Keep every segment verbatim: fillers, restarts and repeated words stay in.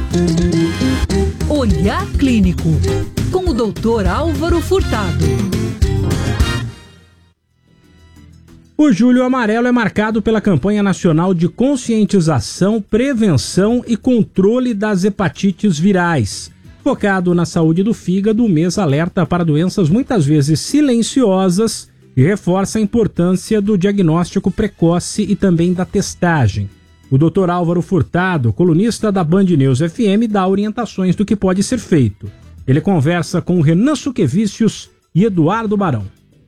Olhar Clínico, com o doutor Álvaro Furtado. O Julho Amarelo é marcado pela campanha nacional de conscientização, prevenção e controle das hepatites virais. Focado na saúde do fígado, o mês alerta para doenças muitas vezes silenciosas e reforça a importância do diagnóstico precoce e também da testagem. O doutor Álvaro Furtado, colunista da Band News F M, dá orientações do que pode ser feito. Ele conversa com Renan Suquevicius e Eduardo Barão.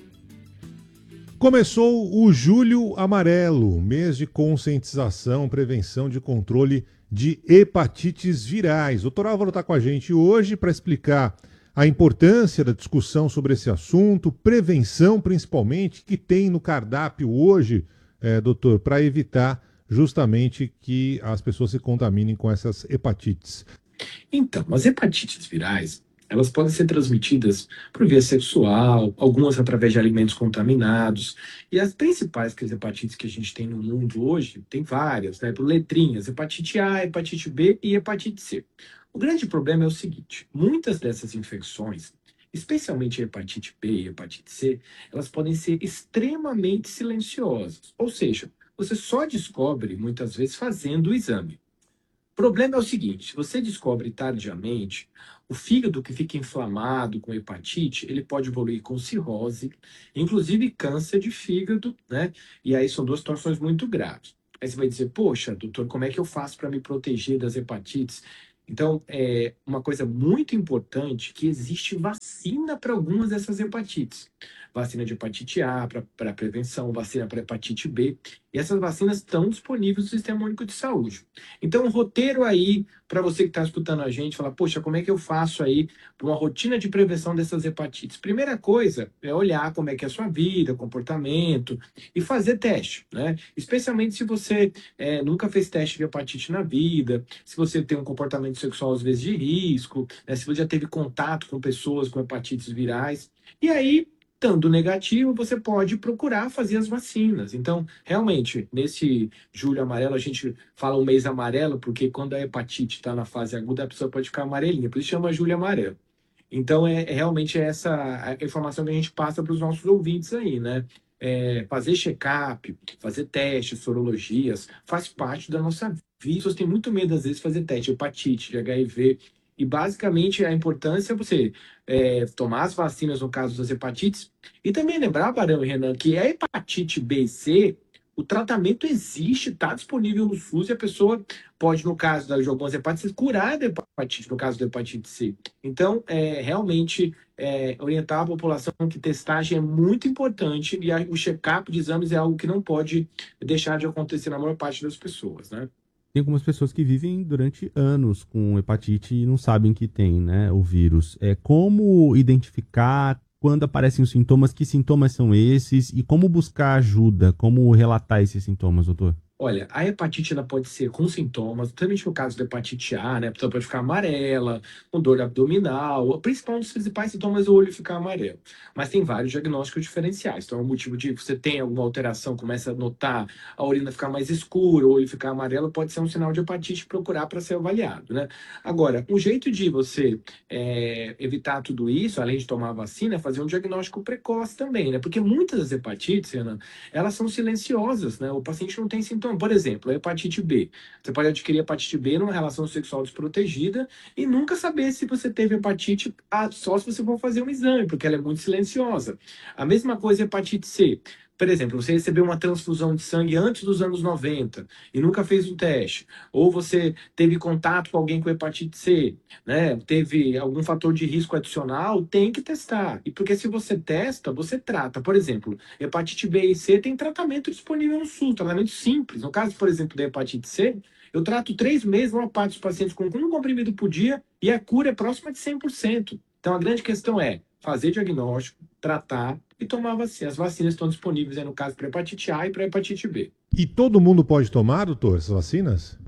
Começou o Julho Amarelo, mês de conscientização, prevenção de controle de hepatites virais. O doutor Álvaro está com a gente hoje para explicar a importância da discussão sobre esse assunto, prevenção principalmente, que tem no cardápio hoje, é, doutor, para evitar justamente que as pessoas se contaminem com essas hepatites. Então, as hepatites virais, elas podem ser transmitidas por via sexual, algumas através de alimentos contaminados. E as principais que as hepatites que a gente tem no mundo hoje, tem várias, né? Por letrinhas, hepatite A, hepatite B e hepatite C. O grande problema é o seguinte, muitas dessas infecções, especialmente a hepatite B e a hepatite C, elas podem ser extremamente silenciosas. Ou seja, você só descobre, muitas vezes, fazendo o exame. O problema é o seguinte, se você descobre tardiamente, o fígado que fica inflamado com hepatite, ele pode evoluir com cirrose, inclusive câncer de fígado, né? E aí são duas situações muito graves. Aí você vai dizer, poxa, doutor, como é que eu faço para me proteger das hepatites? Então, é uma coisa muito importante que existe vacina para algumas dessas hepatites. Vacina de hepatite A para prevenção, vacina para hepatite B. E essas vacinas estão disponíveis no Sistema Único de Saúde. Então, um roteiro aí para você que está escutando a gente, falar, poxa, como é que eu faço aí uma rotina de prevenção dessas hepatites? Primeira coisa é olhar como é que é a sua vida, comportamento e fazer teste, né? Especialmente se você é, nunca fez teste de hepatite na vida, se você tem um comportamento sexual às vezes de risco, né? Se você já teve contato com pessoas com hepatites virais. E aí, estando negativo, você pode procurar fazer as vacinas. Então, realmente, nesse julho amarelo, a gente fala o mês amarelo, porque quando a hepatite está na fase aguda, a pessoa pode ficar amarelinha, por isso chama julho amarelo. Então, é, é realmente essa a informação que a gente passa para os nossos ouvintes aí, né? É, fazer check-up, fazer testes, sorologias, faz parte da nossa vida. As pessoas têm muito medo, às vezes, de fazer teste de hepatite, de H I V. E, basicamente, a importância é você é, tomar as vacinas no caso das hepatites. E também lembrar, Barão e Renan, que a hepatite B e C, o tratamento existe, está disponível no SUS e a pessoa pode, no caso de algumas hepatites, curar da hepatite, no caso da hepatite C. Então, é, realmente, é, orientar a população que testagem é muito importante e a, o check-up de exames é algo que não pode deixar de acontecer na maior parte das pessoas, né? Tem algumas pessoas que vivem durante anos com hepatite e não sabem que tem, né, o vírus. É, como identificar quando aparecem os sintomas, que sintomas são esses e como buscar ajuda, como relatar esses sintomas, doutor? Olha, a hepatite ela pode ser com sintomas, principalmente no caso da hepatite A, né? A pessoa pode ficar amarela, com dor abdominal. O principal, um dos principais sintomas é o olho ficar amarelo. Mas tem vários diagnósticos diferenciais. Então, é um motivo de você tem alguma alteração, começa a notar a urina ficar mais escura, o olho ficar amarelo, pode ser um sinal de hepatite procurar para ser avaliado, né? Agora, um jeito de você é, evitar tudo isso, além de tomar a vacina, é fazer um diagnóstico precoce também, né? Porque muitas das hepatites, Renan, elas são silenciosas, né? O paciente não tem sintomas. Então, por exemplo, a hepatite B. Você pode adquirir hepatite B numa relação sexual desprotegida e nunca saber se você teve hepatite A, só se você for fazer um exame, porque ela é muito silenciosa. A mesma coisa a hepatite C. Por exemplo, você recebeu uma transfusão de sangue antes dos anos noventa e nunca fez um teste. Ou você teve contato com alguém com hepatite C, né? Teve algum fator de risco adicional, tem que testar. E porque se você testa, você trata. Por exemplo, hepatite B e C tem tratamento disponível no SUS, tratamento simples. No caso, por exemplo, da hepatite C, eu trato três meses, uma parte dos pacientes com um comprimido por dia e a cura é próxima de cem por cento. Então, a grande questão é fazer diagnóstico, tratar e tomar vacina. As vacinas estão disponíveis, aí, no caso, para hepatite A e para hepatite B. E todo mundo pode tomar, doutor, essas vacinas?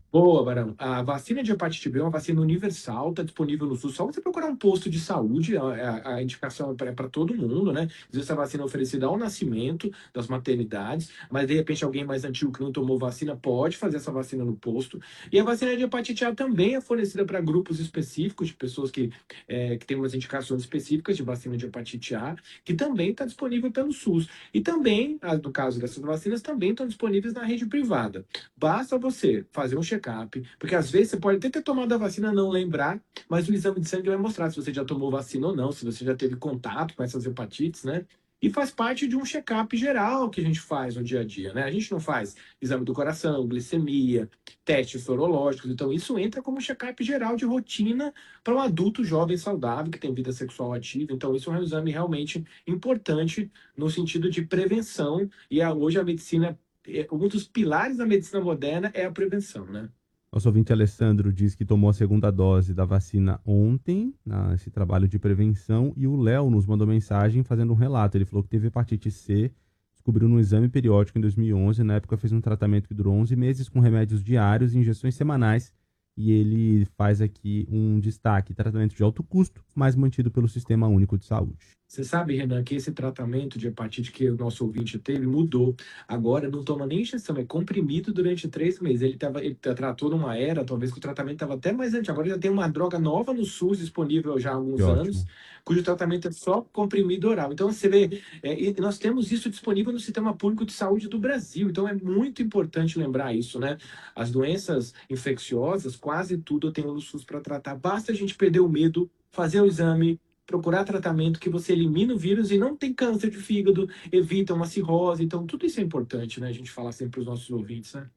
Boa, Barão. A vacina de hepatite B é uma vacina universal, está disponível no SUS. Só você procurar um posto de saúde, a, a, a indicação é para todo mundo, né? Às vezes essa vacina é oferecida ao nascimento das maternidades, mas de repente alguém mais antigo que não tomou vacina pode fazer essa vacina no posto. E a vacina de hepatite A também é fornecida para grupos específicos, de pessoas que, é, que têm umas indicações específicas de vacina de hepatite A, que também está disponível pelo SUS. E também, no caso dessas vacinas, também estão disponíveis na rede privada. Basta você fazer um check-up, porque às vezes você pode até ter tomado a vacina e não lembrar, mas o exame de sangue vai mostrar se você já tomou vacina ou não, se você já teve contato com essas hepatites, né? E faz parte de um check-up geral que a gente faz no dia a dia, né? A gente não faz exame do coração, glicemia, testes sorológicos, então isso entra como check-up geral de rotina para um adulto jovem saudável que tem vida sexual ativa, então isso é um exame realmente importante no sentido de prevenção, e a, hoje a medicina, um dos pilares da medicina moderna é a prevenção, né? Nosso ouvinte Alessandro diz que tomou a segunda dose da vacina ontem, nesse trabalho de prevenção, e o Léo nos mandou mensagem fazendo um relato. Ele falou que teve hepatite C, descobriu no exame periódico em dois mil e onze, na época fez um tratamento que durou onze meses com remédios diários e injeções semanais, e ele faz aqui um destaque: tratamento de alto custo, mas mantido pelo Sistema Único de Saúde. Você sabe, Renan, que esse tratamento de hepatite que o nosso ouvinte teve mudou. Agora não toma nem injeção, é comprimido durante três meses. Ele, tava, ele tratou numa era, talvez que o tratamento estava até mais antigo. Agora já tem uma droga nova no SUS disponível já há alguns Que anos, ótimo. cujo tratamento é só comprimido oral. Então você vê, é, e nós temos isso disponível no Sistema Público de Saúde do Brasil. Então é muito importante lembrar isso, né? As doenças infecciosas, quase tudo eu tenho no SUS para tratar. Basta a gente perder o medo, fazer o exame, procurar tratamento que você elimina o vírus e não tem câncer de fígado, evita uma cirrose. Então, tudo isso é importante, né? A gente falar sempre para os nossos ouvintes, né?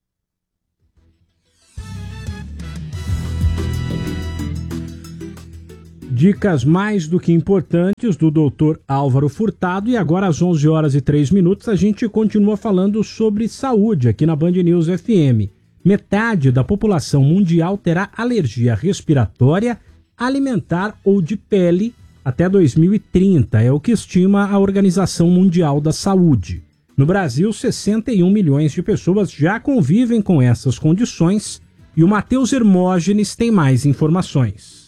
Dicas mais do que importantes do doutor Álvaro Furtado. E agora, às onze horas e três minutos, a gente continua falando sobre saúde aqui na Band News F M. Metade da população mundial terá alergia respiratória, alimentar ou de pele até dois mil e trinta, é o que estima a Organização Mundial da Saúde. No Brasil, sessenta e um milhões de pessoas já convivem com essas condições e o Matheus Hermógenes tem mais informações.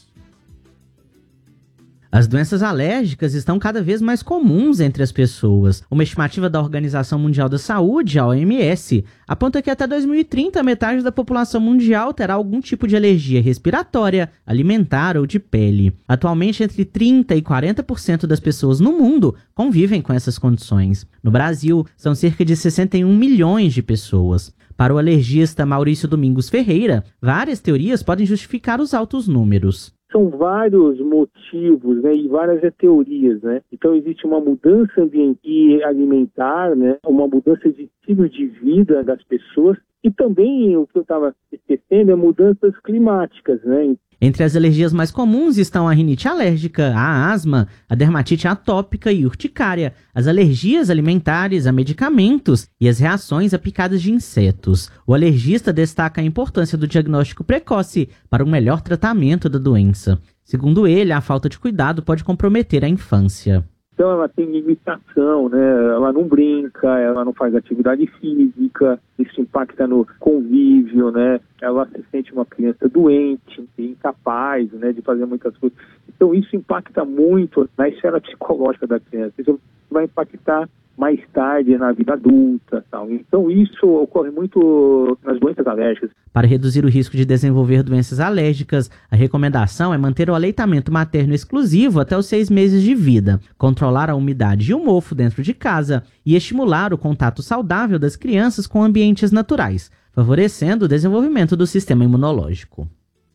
As doenças alérgicas estão cada vez mais comuns entre as pessoas. Uma estimativa da Organização Mundial da Saúde, a O M S, aponta que até dois mil e trinta metade da população mundial terá algum tipo de alergia respiratória, alimentar ou de pele. Atualmente, entre trinta e quarenta por cento das pessoas no mundo convivem com essas condições. No Brasil, são cerca de sessenta e um milhões de pessoas. Para o alergista Maurício Domingos Ferreira, várias teorias podem justificar os altos números. São vários motivos, né, e várias teorias, né? Então existe uma mudança ambiental e alimentar, né, uma mudança de estilo de vida das pessoas e também o que eu estava esquecendo é mudanças climáticas, né? Entre as alergias mais comuns estão a rinite alérgica, a asma, a dermatite atópica e urticária, as alergias alimentares a medicamentos e as reações a picadas de insetos. O alergista destaca a importância do diagnóstico precoce para um melhor tratamento da doença. Segundo ele, a falta de cuidado pode comprometer a infância. Então ela tem limitação, né? Ela não brinca, ela não faz atividade física, isso impacta no convívio, né? Ela se sente uma criança doente, incapaz, né, de fazer muitas coisas. Então isso impacta muito na esfera psicológica da criança. Isso vai impactar mais tarde na vida adulta, tal. Então isso ocorre muito nas doenças alérgicas. Para reduzir o risco de desenvolver doenças alérgicas, a recomendação é manter o aleitamento materno exclusivo até os seis meses de vida, controlar a umidade e o mofo dentro de casa e estimular o contato saudável das crianças com ambientes naturais, favorecendo o desenvolvimento do sistema imunológico.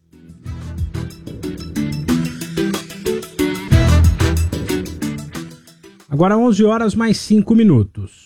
Agora onze horas mais cinco minutos.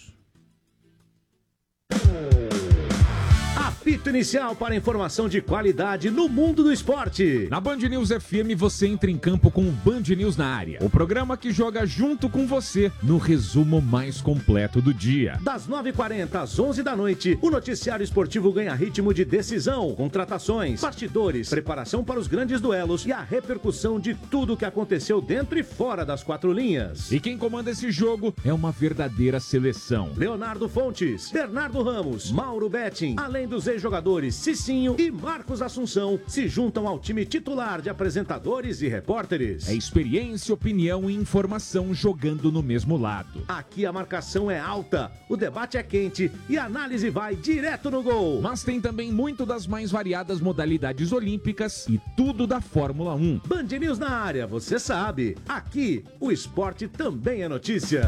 Apito inicial para informação de qualidade no mundo do esporte. Na Band News F M você entra em campo com o Band News na área. O programa que joga junto com você no resumo mais completo do dia. Das nove e quarenta às onze da noite, o noticiário esportivo ganha ritmo de decisão, contratações, bastidores, preparação para os grandes duelos e a repercussão de tudo o que aconteceu dentro e fora das quatro linhas. E quem comanda esse jogo é uma verdadeira seleção. Leonardo Fontes, Bernardo Ramos, Mauro Betting, além dos ex-jogadores jogadores Cicinho e Marcos Assunção se juntam ao time titular de apresentadores e repórteres. É experiência, opinião e informação jogando no mesmo lado. Aqui a marcação é alta, o debate é quente e a análise vai direto no gol. Mas tem também muito das mais variadas modalidades olímpicas e tudo da Fórmula um. Band News na área, você sabe. Aqui, o esporte também é notícia.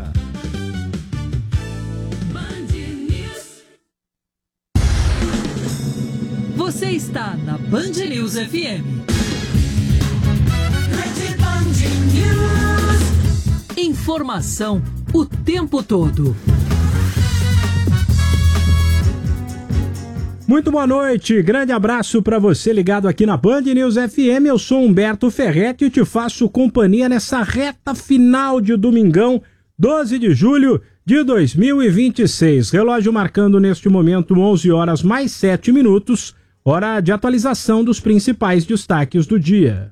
Você está na Band News F M. Informação o tempo todo. Muito boa noite, grande abraço para você ligado aqui na Band News F M. Eu sou Humberto Ferretti e te faço companhia nessa reta final de domingão, doze de julho de dois mil e vinte e seis. Relógio marcando neste momento onze horas mais sete minutos, hora de atualização dos principais destaques do dia.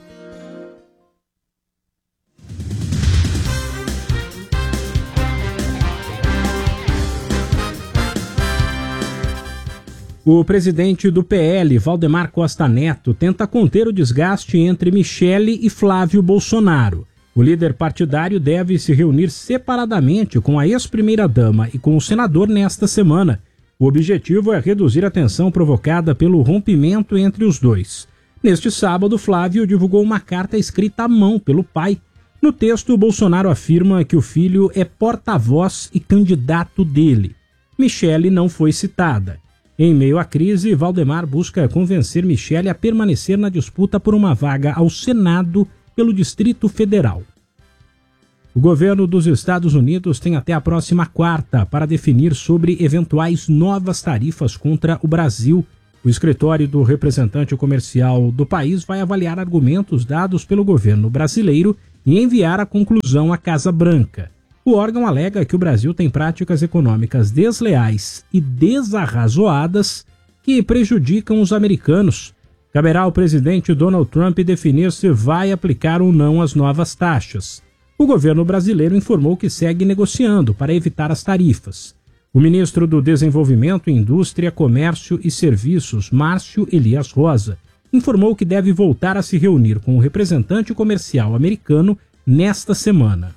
O presidente do P L, Valdemar Costa Neto, tenta conter o desgaste entre Michele e Flávio Bolsonaro. O líder partidário deve se reunir separadamente com a ex-primeira-dama e com o senador nesta semana. O objetivo é reduzir a tensão provocada pelo rompimento entre os dois. Neste sábado, Flávio divulgou uma carta escrita à mão pelo pai. No texto, Bolsonaro afirma que o filho é porta-voz e candidato dele. Michele não foi citada. Em meio à crise, Valdemar busca convencer Michele a permanecer na disputa por uma vaga ao Senado pelo Distrito Federal. O governo dos Estados Unidos tem até a próxima quarta para definir sobre eventuais novas tarifas contra o Brasil. O escritório do representante comercial do país vai avaliar argumentos dados pelo governo brasileiro e enviar a conclusão à Casa Branca. O órgão alega que o Brasil tem práticas econômicas desleais e desarrazoadas que prejudicam os americanos. Caberá ao presidente Donald Trump definir se vai aplicar ou não as novas taxas. O governo brasileiro informou que segue negociando para evitar as tarifas. O ministro do Desenvolvimento, Indústria, Comércio e Serviços, Márcio Elias Rosa, informou que deve voltar a se reunir com o representante comercial americano nesta semana.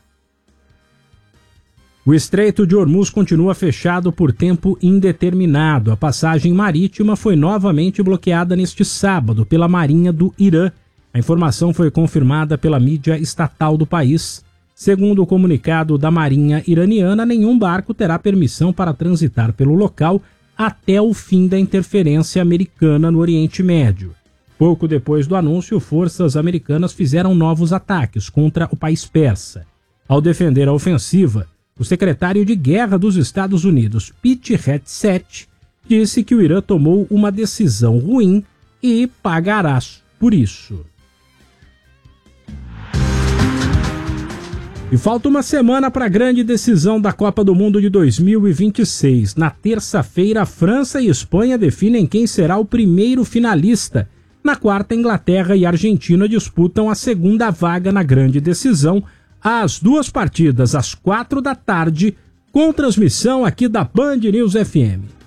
O Estreito de Hormuz continua fechado por tempo indeterminado. A passagem marítima foi novamente bloqueada neste sábado pela Marinha do Irã. A informação foi confirmada pela mídia estatal do país. Segundo o comunicado da Marinha iraniana, nenhum barco terá permissão para transitar pelo local até o fim da interferência americana no Oriente Médio. Pouco depois do anúncio, forças americanas fizeram novos ataques contra o país persa. Ao defender a ofensiva, o secretário de Guerra dos Estados Unidos, Pete Hegseth, disse que o Irã tomou uma decisão ruim e pagará por isso. E falta uma semana para a grande decisão da Copa do Mundo de dois mil e vinte e seis. Na terça-feira, França e Espanha definem quem será o primeiro finalista. Na quarta, Inglaterra e Argentina disputam a segunda vaga na grande decisão. As duas partidas às quatro da tarde, com transmissão aqui da Band News F M.